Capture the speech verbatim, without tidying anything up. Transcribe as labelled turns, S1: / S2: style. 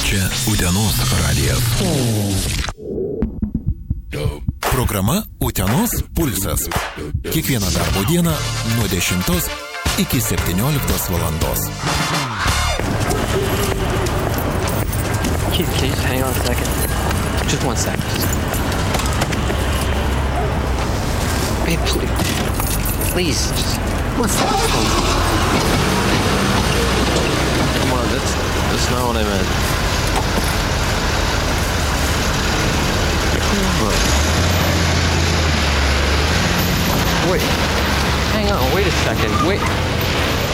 S1: Čia Utenos radijas. Programa Utenos pulsas. Kiekvieną darbo dieną nuo dešimtos iki septynioliktos valandos.
S2: Can, can you just hang on a second? Just one second. Babe, please. Please, just one second. Come on, that's, that's not what I meant. Look. Wait. Hang on, wait a second. Wait.